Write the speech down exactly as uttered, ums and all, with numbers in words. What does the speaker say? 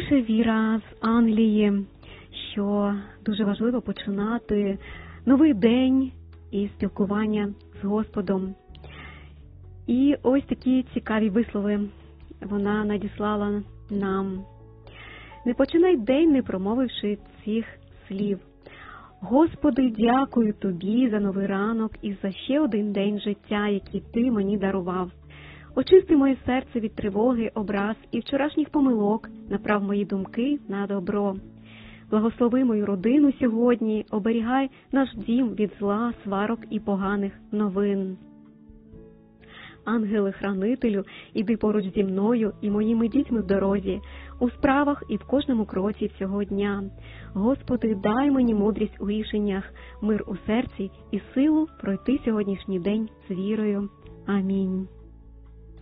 пише Віра з Англії, що дуже важливо починати новий день із спілкування з Господом. І ось такі цікаві вислови вона надіслала нам. Не починай день, не промовивши цих слів. Господи, дякую Тобі за новий ранок і за ще один день життя, який Ти мені дарував. Очисти моє серце від тривоги, образ і вчорашніх помилок, направ мої думки на добро. Благослови мою родину сьогодні, оберігай наш дім від зла, сварок і поганих новин. Ангеле-хранителю, іди поруч зі мною і моїми дітьми в дорозі, у справах і в кожному кроці цього дня. Господи, дай мені мудрість у рішеннях, мир у серці і силу пройти сьогоднішній день з вірою. Амінь.